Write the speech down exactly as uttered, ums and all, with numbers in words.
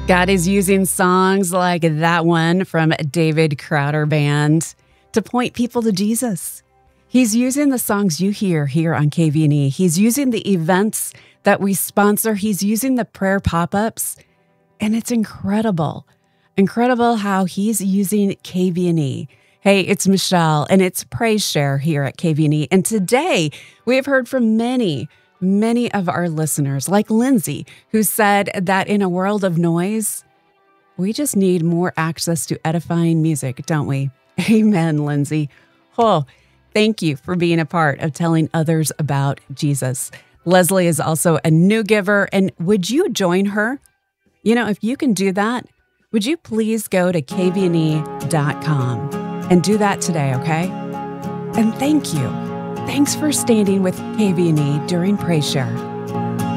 God is using songs like that one from David Crowder Band to point people to Jesus. He's using the songs you hear here on K V N E. He's using the events that we sponsor. He's using the prayer pop-ups. And it's incredible. Incredible how he's using K V N E. Hey, it's Michelle, and it's Praise Share here at K V N E. And today, we have heard from many Many of our listeners, like Lindsay, who said that in a world of noise, we just need more access to edifying music, don't we? Amen, Lindsay. Oh, thank you for being a part of telling others about Jesus. Leslie is also a new giver, and would you join her? You know, if you can do that, would you please go to K V N E dot com and do that today, okay? And thank you. Thanks for standing with K V N E during Praise Share.